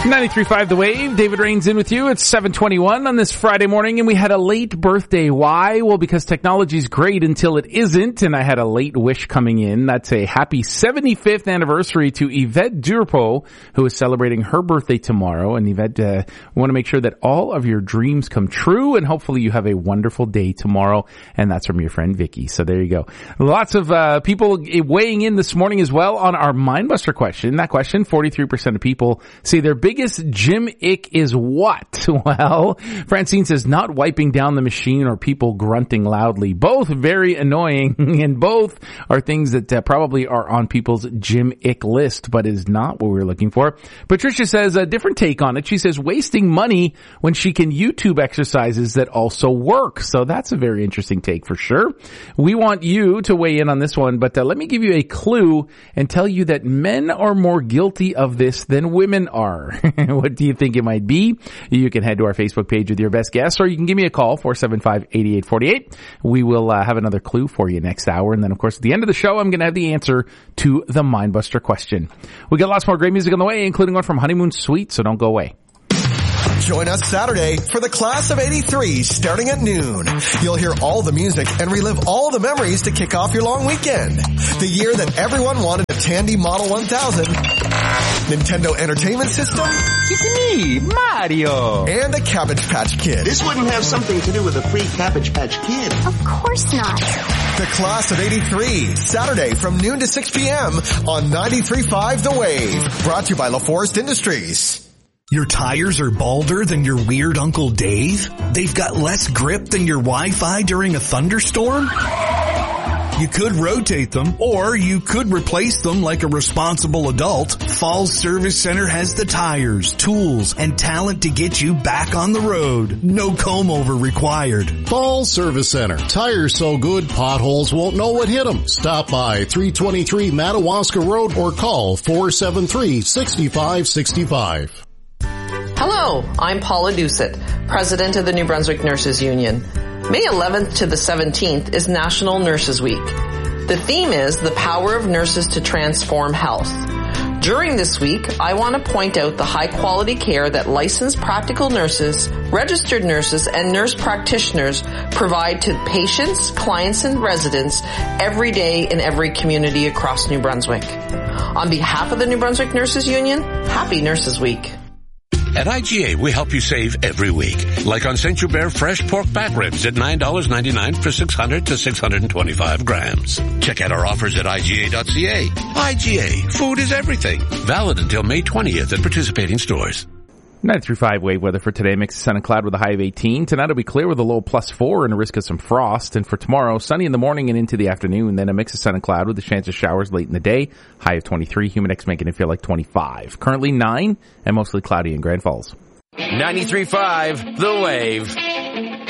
93.5 The Wave. David Rains in with you. It's 7:21 on this Friday morning, and we had a late birthday. Why? Well, because technology's great until it isn't, and I had a late wish coming in. That's a happy 75th anniversary to Yvette Durpo, who is celebrating her birthday tomorrow. And Yvette, we want to make sure that all of your dreams come true, and hopefully you have a wonderful day tomorrow. And that's from your friend Vicky. So there you go. Lots of people weighing in this morning as well on our Mindbuster question. That question, 43% of people say their biggest gym ick is what? Well, Francine says not wiping down the machine or people grunting loudly. Both very annoying, and both are things that probably are on people's gym ick list, but is not what we're looking for. Patricia says a different take on it. She says wasting money when she can YouTube exercises that also work. So that's a very interesting take for sure. We want you to weigh in on this one, but let me give you a clue and tell you that men are more guilty of this than women are. What do you think it might be? You can head to our Facebook page with your best guess, or you can give me a call, 475-8848. We will have another clue for you next hour. And then, of course, at the end of the show, I'm going to have the answer to the Mindbuster question. We got lots more great music on the way, including one from Honeymoon Suite, so don't go away. Join us Saturday for the Class of 83 starting at noon. You'll hear all the music and relive all the memories to kick off your long weekend. The year that everyone wanted a Tandy Model 1000, Nintendo Entertainment System, it's me, Mario, and a Cabbage Patch Kid. This wouldn't have something to do with a free Cabbage Patch Kid. Of course not. The Class of 83, Saturday from noon to 6 p.m. on 93.5 The Wave. Brought to you by LaForest Industries. Your tires are balder than your weird Uncle Dave? They've got less grip than your Wi-Fi during a thunderstorm? You could rotate them, or you could replace them like a responsible adult. Falls Service Center has the tires, tools, and talent to get you back on the road. No comb-over required. Falls Service Center. Tires so good, potholes won't know what hit them. Stop by 323 Madawaska Road or call 473-6565. Hello, I'm Paula Doucette, President of the New Brunswick Nurses Union. May 11th to the 17th is National Nurses Week. The theme is the power of nurses to transform health. During this week, I want to point out the high quality care that licensed practical nurses, registered nurses, and nurse practitioners provide to patients, clients, and residents every day in every community across New Brunswick. On behalf of the New Brunswick Nurses Union, happy Nurses Week. At IGA, we help you save every week. Like on St. Hubert fresh pork back ribs at $9.99 for 600 to 625 grams. Check out our offers at IGA.ca. IGA, food is everything. Valid until May 20th at participating stores. 93.5 wave weather for today. Mix of sun and cloud with a high of 18. Tonight it'll be clear with a low +4 and a risk of some frost. And for tomorrow, sunny in the morning and into the afternoon. Then a mix of sun and cloud with a chance of showers late in the day. High of 23. Humidex making it feel like 25. Currently 9 and mostly cloudy in Grand Falls. 93.5 The Wave.